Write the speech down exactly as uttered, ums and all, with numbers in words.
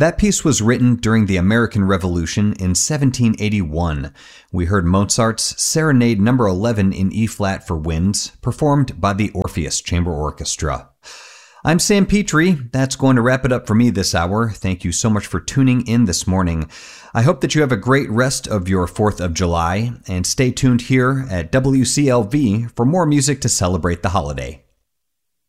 That piece was written during the American Revolution in seventeen eighty-one. We heard Mozart's Serenade number eleven in E-flat for winds, performed by the Orpheus Chamber Orchestra. I'm Sam Petrie. That's going to wrap it up for me this hour. Thank you so much for tuning in this morning. I hope that you have a great rest of your fourth of July, and stay tuned here at W C L V for more music to celebrate the holiday.